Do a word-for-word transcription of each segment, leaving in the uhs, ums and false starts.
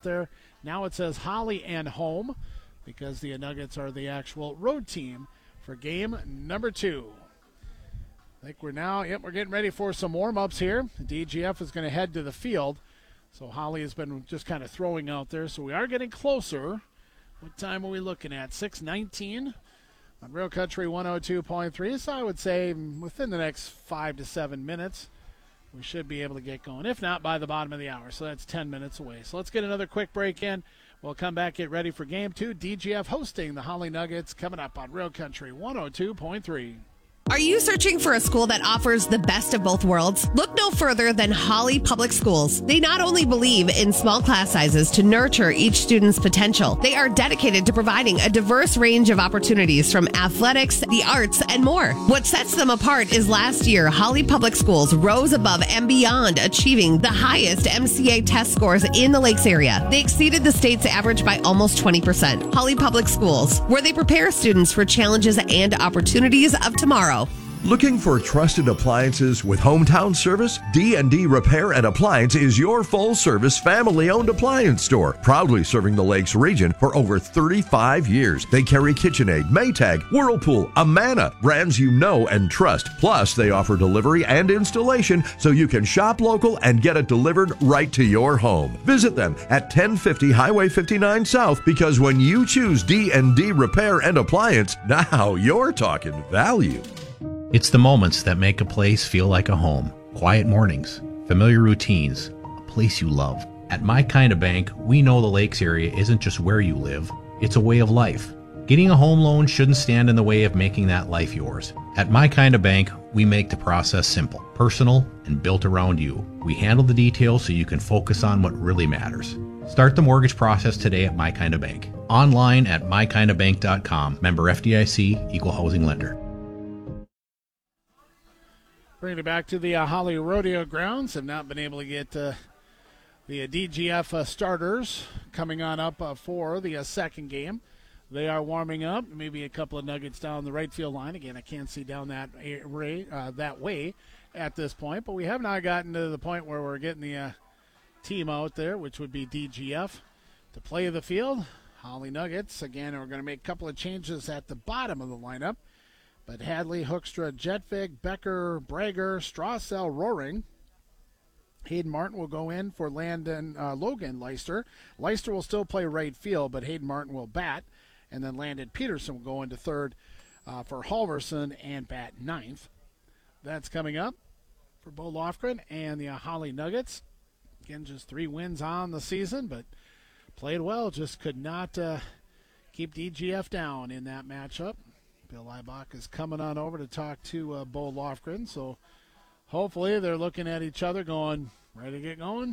there. Now it says Holly and home because the Nuggets are the actual road team for game number two. I think we're now, yep, we're getting ready for some warm-ups here. D G F is going to head to the field. So Holly has been just kind of throwing out there. So we are getting closer. What time are we looking at? six nineteen on Real Country one oh two point three. So I would say within the next five to seven minutes, we should be able to get going. If not, by the bottom of the hour. So that's ten minutes away. So let's get another quick break in. We'll come back, get ready for game two. D G F hosting the Holly Nuggets coming up on Real Country one oh two point three. Are you searching for a school that offers the best of both worlds? Look no further than Holly Public Schools. They not only believe in small class sizes to nurture each student's potential, they are dedicated to providing a diverse range of opportunities from athletics, the arts, and more. What sets them apart is last year, Holly Public Schools rose above and beyond achieving the highest M C A test scores in the Lakes area. They exceeded the state's average by almost twenty percent. Holly Public Schools, where they prepare students for challenges and opportunities of tomorrow. Looking for trusted appliances with hometown service? D and D Repair and Appliance is your full-service, family-owned appliance store, proudly serving the Lakes region for over thirty-five years. They carry KitchenAid, Maytag, Whirlpool, Amana, brands you know and trust. Plus, they offer delivery and installation so you can shop local and get it delivered right to your home. Visit them at ten fifty Highway fifty-nine South, because when you choose D and D Repair and Appliance, now you're talking value. It's the moments that make a place feel like a home. Quiet mornings, familiar routines, a place you love. At My Kind of Bank, we know the Lakes area isn't just where you live, it's a way of life. Getting a home loan shouldn't stand in the way of making that life yours. At My Kind of Bank, we make the process simple, personal, and built around you. We handle the details so you can focus on what really matters. Start the mortgage process today at My Kind of Bank. Online at my kind of bank dot com. Member F D I C, Equal Housing Lender. Bringing it back to the uh, Holly Rodeo grounds. Have not been able to get uh, the uh, D G F uh, starters coming on up uh, for the uh, second game. They are warming up. Maybe a couple of Nuggets down the right field line. Again, I can't see down that way, uh, that way at this point. But we have not gotten to the point where we're getting the uh, team out there, which would be D G F, to play the field. Holly Nuggets, again, are going to make a couple of changes at the bottom of the lineup. But Hadley, Hookstra, Jetvig, Becker, Brager, Strassel, Roaring. Hayden Martin will go in for Landon uh, Logan Leister. Leister will still play right field, but Hayden Martin will bat. And then Landon Peterson will go into third uh, for Halverson and bat ninth. That's coming up for Bo Lofgren and the uh, Holly Nuggets. Again, just three wins on the season, but played well. Just could not uh, keep D G F down in that matchup. Bill Leibach is coming on over to talk to uh, Bo Lofgren, so hopefully they're looking at each other going, ready to get going?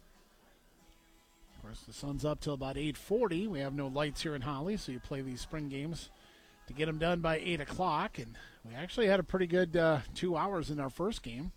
Of course, the sun's up till about eight forty. We have no lights here in Holly, so you play these spring games to get them done by eight o'clock, and we actually had a pretty good uh, two hours in our first game.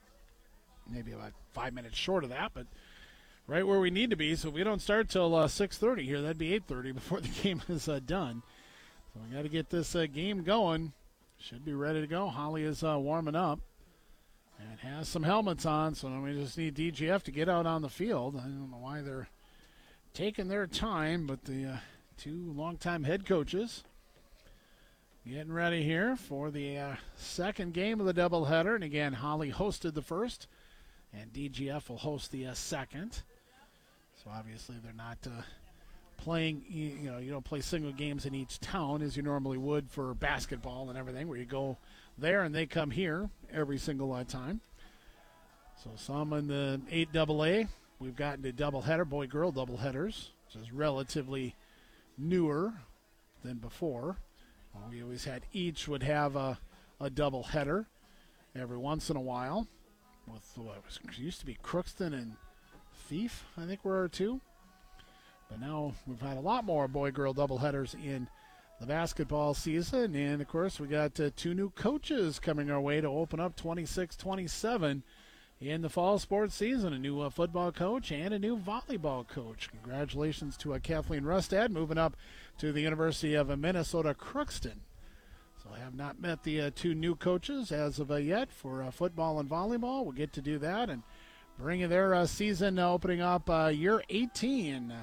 Maybe about five minutes short of that, but right where we need to be, so if we don't start till uh, six thirty here, that'd be eight thirty before the game is uh, done. So we got to get this uh, game going. Should be ready to go. Holly is uh, warming up and has some helmets on, so we just need D G F to get out on the field. I don't know why they're taking their time, but the uh, two longtime head coaches getting ready here for the uh, second game of the doubleheader. And again, Holly hosted the first, and D G F will host the uh, second. So obviously they're not uh, playing, you know, you don't play single games in each town as you normally would for basketball and everything, where you go there and they come here every single uh, time. So some in the eight double A, we've gotten to doubleheader, boy-girl doubleheaders, which is relatively newer than before. Well, we always had each would have a, a doubleheader every once in a while. With what was, it used to be Crookston and Thief, I think were our two. But now we've had a lot more boy-girl doubleheaders in the basketball season. And, of course, we got uh, two new coaches coming our way to open up twenty-six twenty-seven in the fall sports season. A new uh, football coach and a new volleyball coach. Congratulations to uh, Kathleen Rustad moving up to the University of Minnesota Crookston. So I have not met the uh, two new coaches as of uh, yet for uh, football and volleyball. We'll get to do that and bring their uh, season uh, opening up uh, year eighteen